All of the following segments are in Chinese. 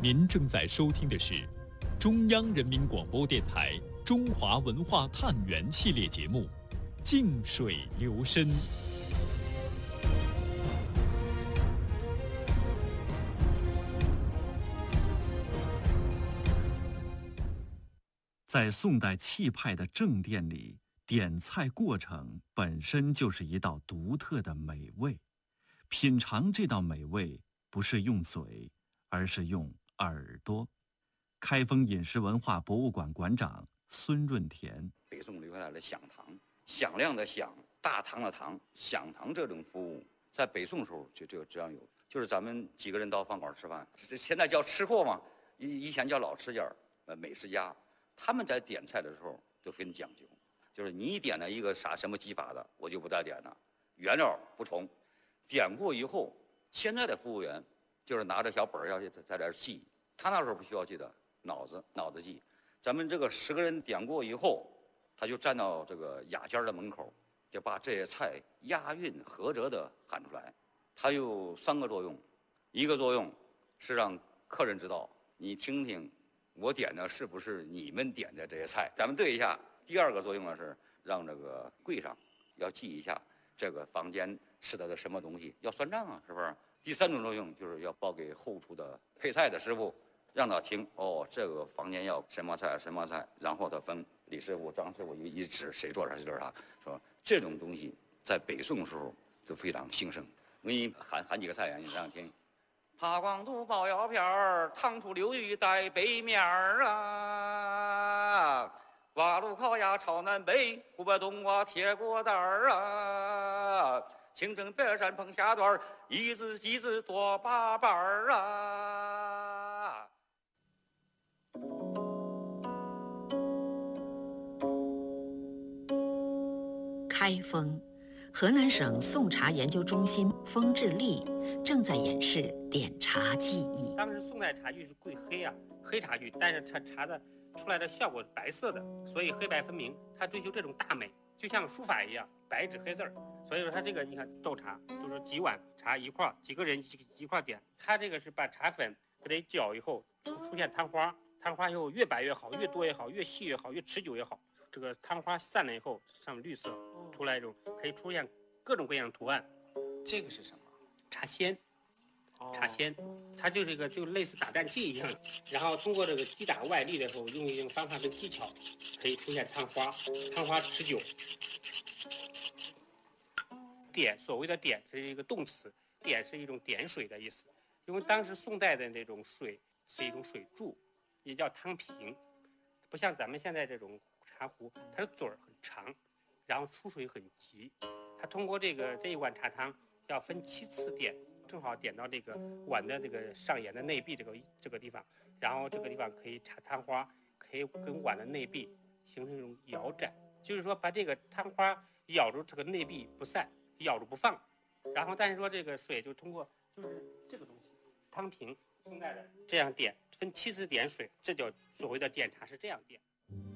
您正在收听的是中央人民广播电台中华文化探源系列节目《静水流深》。 在宋代气派的正殿里，点菜过程本身就是一道独特的美味。品尝这道美味，不是用嘴，而是用耳朵。开封饮食文化博物馆馆长孙润田： 北宋留下来的响堂，响亮的响，大堂的堂，响堂这种服务，在北宋时候就这样有，就是咱们几个人到饭馆吃饭，现在叫吃货嘛，以前叫老吃家，美食家，他们在点菜的时候就很讲究，就是你点了一个什么技法的，我就不再点了，原料不重，点过以后，现在的服务员就是拿着小本儿要在这记，他那时候不需要记的，脑子记。咱们这个10个人点过以后，他就站到这个雅间的门口，就把这些菜押韵合辙的喊出来。它有3个作用，一个作用是让客人知道，你听听我点的是不是你们点的这些菜，咱们对一下。第2个作用呢是让这个柜上要记一下这个房间吃的什么东西，要算账啊，是不是？第3种作用就是要报给后厨的配菜的师傅，让他听哦，这个房间要什么菜什么菜，然后他分李师傅、张师傅一指谁做啥谁做啥，说这种东西在北宋的时候就非常兴盛。我给你喊几个菜啊，你这样听。爬光肚包腰片儿，糖醋溜鱼带背面儿啊，瓦炉烤鸭炒南北，湖北冬瓜铁锅蛋儿啊，清蒸白鳝碰虾段儿，一只鸡子多8瓣儿啊。 开封，河南省宋茶研究中心封志立正在演示点茶技艺。 当时宋代茶具是贵黑啊，黑茶具，但是它茶的出来的效果是白色的，所以黑白分明。它追求这种大美，就像书法一样，白纸黑字儿。所以说它这个你看斗茶，就是几碗茶一块，几个人一块点。它这个是把茶粉给它搅以后出现汤花，汤花以后越白越好，越多越好，越细越好，越持久越好。这个汤花散了以后，上面绿色出来一种可以出现各种各样的图案。 这个是什么？ 茶楹。茶楹，它就这个就类似打蛋器一样，然后通过这个击打外力的时候，用一种方法跟技巧，可以出现汤花，汤花持久。点，所谓的点是一个动词，点是一种点水的意思，因为当时宋代的那种水是一种水柱，也叫汤瓶，不像咱们现在这种茶壶，它的嘴儿很长，然后出水很急，它通过这一碗茶汤要分7次点。正好点到这个碗的这个上沿的内壁这个地方，然后这个地方可以插汤花，可以跟碗的内壁形成一种摇展，就是说把这个汤花咬住这个内壁不散，咬住不放，然后但是说这个水就通过就是这个东西汤瓶宋代的这样点，分7次点水，这叫所谓的点茶是这样点。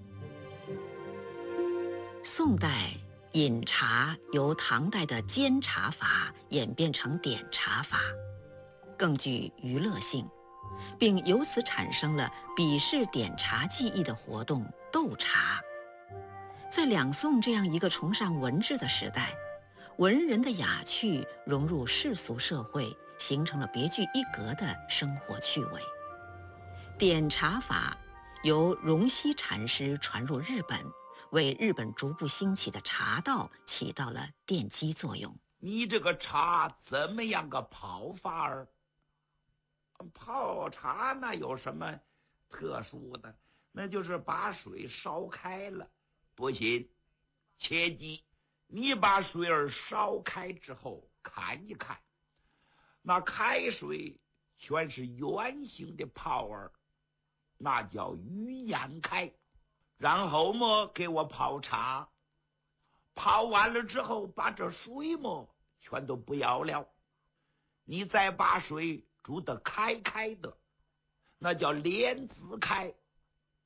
宋代饮茶由唐代的煎茶法演变成点茶法，更具娱乐性，并由此产生了比试点茶技艺的活动斗茶。在两宋这样一个崇尚文治的时代，文人的雅趣融入世俗社会，形成了别具一格的生活趣味。点茶法由荣西禅师传入日本，为日本逐步兴起的茶道起到了奠基作用。 你这个茶怎么样个泡法儿？泡茶那有什么特殊的？那就是把水烧开了。不行，切记，你把水儿烧开之后看一看，那开水全是圆形的泡儿，那叫鱼眼开。然后么给我泡茶，泡完了之后把这水么全都不要了，你再把水煮得开的，那叫莲子开。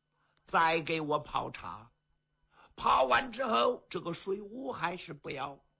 再给我泡茶，泡完之后这个水雾还是不要，